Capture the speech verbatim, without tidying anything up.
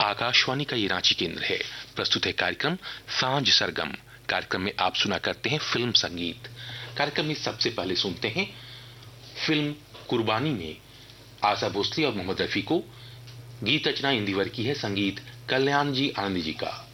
आकाशवाणी का ये रांची केंद्र है। प्रस्तुत है कार्यक्रम सांझ सरगम। कार्यक्रम में आप सुना करते हैं फिल्म संगीत। कार्यक्रम में सबसे पहले सुनते हैं फिल्म कुर्बानी में आशा भोसले और मोहम्मद रफी को। गीत रचना इंदिवर की है, संगीत कल्याण जी आनंद जी का।